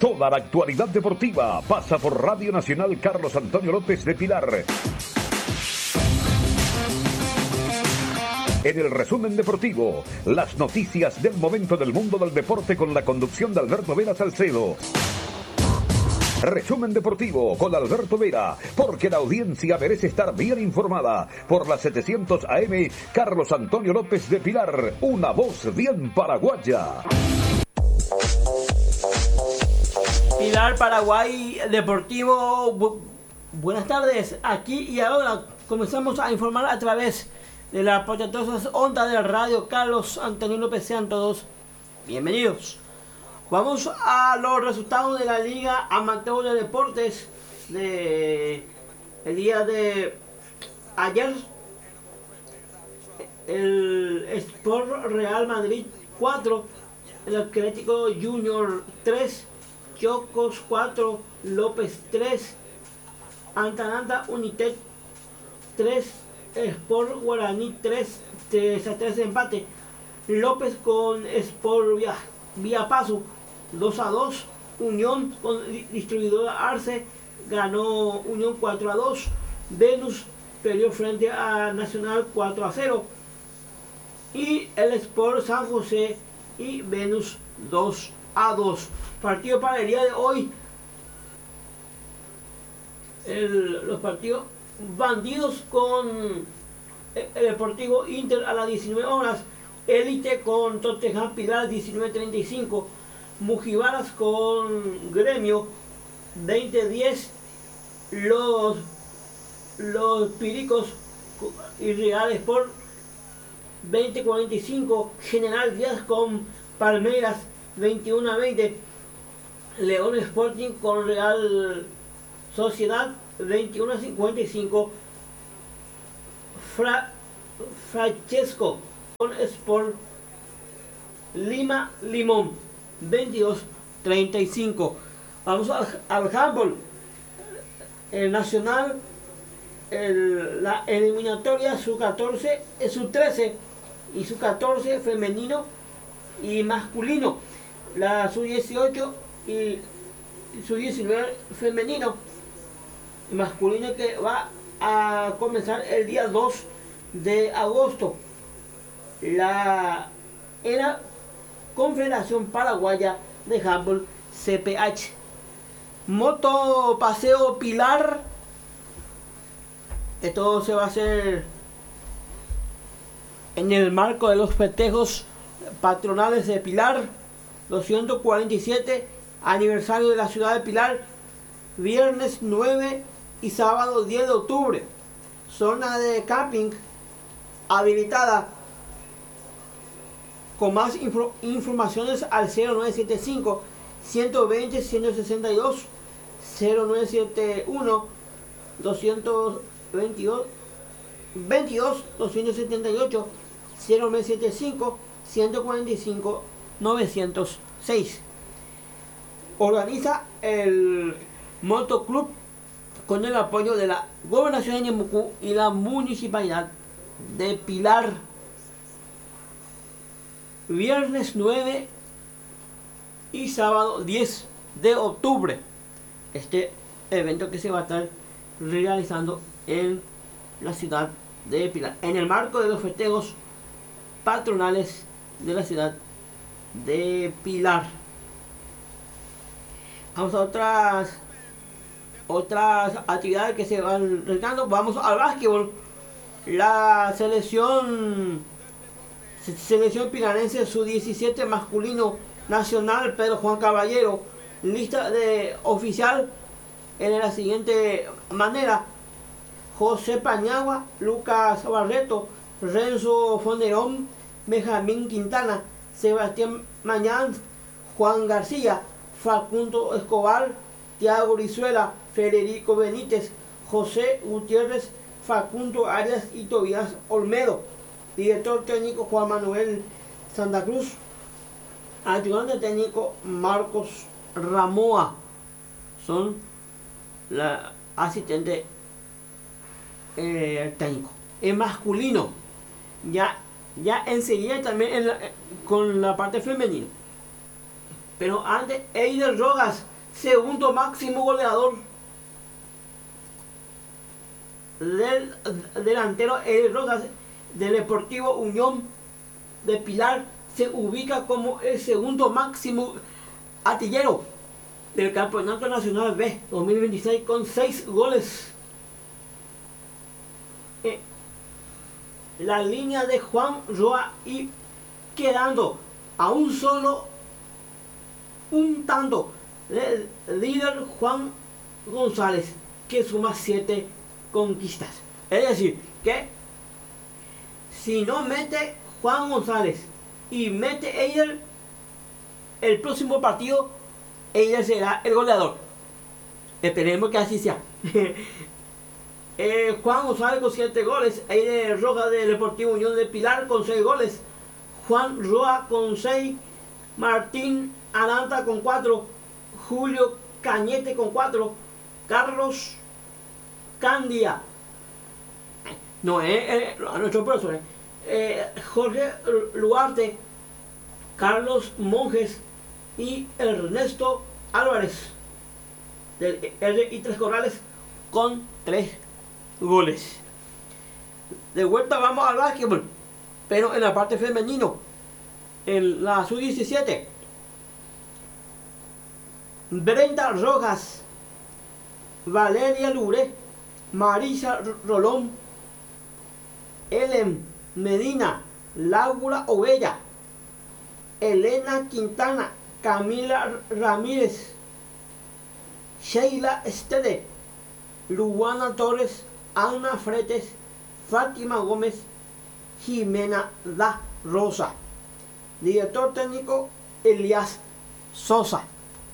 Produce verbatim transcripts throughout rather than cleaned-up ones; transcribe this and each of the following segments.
Toda la actualidad deportiva pasa por Radio Nacional Carlos Antonio López de Pilar. En el resumen deportivo, las noticias del momento del mundo del deporte con la conducción de Alberto Vera Salcedo. Resumen deportivo con Alberto Vera, porque la audiencia merece estar bien informada. Por las setecientos A M, Carlos Antonio López de Pilar, una voz bien paraguaya. Pilar, Paraguay Deportivo, bu buenas tardes. Aquí y ahora comenzamos a informar a través de las potentosas ondas de radio Carlos Antonio López. Sean todos bienvenidos. Vamos a los resultados de la Liga Amateur de Deportes de el día de ayer. El Sport Real Madrid cuatro, el Atlético Junior tres, Chocos cuatro, López tres, Atalanta United tres, Sport Guaraní tres, tres a tres empate. López con Sport Vía, Vía Paso dos a dos. Unión con distribuidora Arce ganó Unión cuatro a dos. Venus perdió frente a Nacional cuatro a cero. Y el Sport San José y Venus dos a dos. Partido para el día de hoy. El, los partidos Bandidos con el Deportivo Inter a las diecinueve horas. Élite con Tottenham Pilar diecinueve treinta y cinco. Mujibaras con Gremio veinte diez. Los, los Piricos y Real Sport veinte cuarenta y cinco. General Díaz con Palmeiras veintiuno a veinte. León Sporting con Real Sociedad veintiuno a cincuenta y cinco. Fra, Francesco con Sport Lima Limón veintidós treinta y cinco. Vamos al, al handball. El Nacional, el, la eliminatoria sub catorce, sub trece y sub catorce femenino y masculino. La sub dieciocho y sub diecinueve femenino y masculino, que va a comenzar el día dos de agosto. La era Confederación Paraguaya de Handball C P H. Moto Paseo Pilar. Esto se va a hacer en el marco de los festejos patronales de Pilar, doscientos cuarenta y siete aniversario de la ciudad de Pilar, viernes nueve y sábado diez de octubre. Zona de camping habilitada. Con más info, informaciones al cero nueve siete cinco, ciento veinte, ciento sesenta y dos, cero nueve siete uno, doscientos veintidós, veintidós, doscientos setenta y ocho, cero nueve siete cinco, ciento cuarenta y cinco, novecientos seis. Organiza el Motoclub con el apoyo de la Gobernación de Ñemucú y la Municipalidad de Pilar. Viernes nueve y sábado diez de octubre. Este evento que se va a estar realizando en la ciudad de Pilar, en el marco de los festejos patronales de la ciudad de Pilar. Vamos a otras otras actividades que se van realizando. Vamos al básquetbol. La selección Selección pilarense sub diecisiete masculino nacional Pedro Juan Caballero. Lista de oficial en la siguiente manera: José Pañagua, Lucas Barreto, Renzo Fonderón, Benjamín Quintana, Sebastián Mañán, Juan García, Facundo Escobar, Tiago Rizuela, Federico Benítez, José Gutiérrez, Facundo Arias y Tobías Olmedo. Director técnico Juan Manuel Santa Cruz. Ayudante técnico Marcos Ramoa. Son la asistente eh, técnico. En masculino, ya, ya enseguida también en la, con la parte femenina. Pero antes, Eider Rogas, segundo máximo goleador del delantero Eider Rojas del Deportivo Unión de Pilar. Se ubica como el segundo máximo artillero del Campeonato Nacional B dos mil veintiséis con seis goles. Eh, la línea de Juan Roa y quedando a un solo un tanto del líder Juan González, que suma siete conquistas. Es decir, que si no mete Juan González y mete Eider, el próximo partido Eider será el goleador. Esperemos que así sea. eh, Juan González con siete goles, Eider Rojas del Deportivo Unión de Pilar con seis goles, Juan Roa con seis, Martín Aranta con cuatro, Julio Cañete con cuatro, Carlos Candia, no es eh, eh, nuestro profesor, eh, Jorge Luarte, Carlos Monjes y Ernesto Álvarez del R I tres Corrales con tres goles. De vuelta vamos al básquetbol, pero en la parte femenino, en la sub diecisiete, Brenda Rojas, Valeria Lure, Marisa Rolón, Ellen Medina, Laura Ovella, Elena Quintana, Camila Ramírez, Sheila Estede, Luana Torres, Ana Fretes, Fátima Gómez, Jimena Da Rosa. Director técnico Elías Sosa.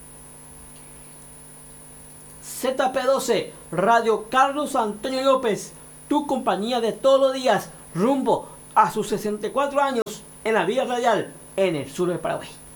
Z P doce, Radio Carlos Antonio López, tu compañía de todos los días, rumbo a sus sesenta y cuatro años en la vía radial en el sur del Paraguay.